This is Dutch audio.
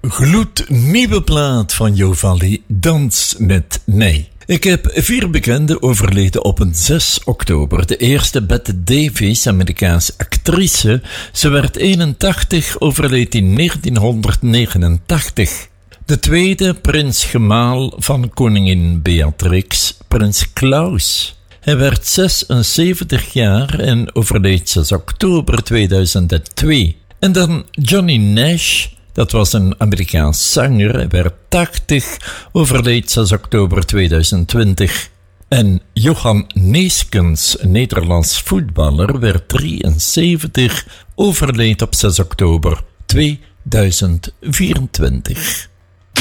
gloednieuwe plaat van Jovalli, Dans met mij. Ik heb 4 bekenden overleden op een 6 oktober. De eerste, Bette Davis, Amerikaanse actrice. Ze werd 81, overleed in 1989. De tweede, prins gemaal van koningin Beatrix, prins Klaus. Hij werd 76 jaar en overleed 6 oktober 2002. En dan Johnny Nash, dat was een Amerikaans zanger. Hij werd 80, overleed 6 oktober 2020. En Johan Neeskens, een Nederlands voetballer, werd 73, overleed op 6 oktober 2024.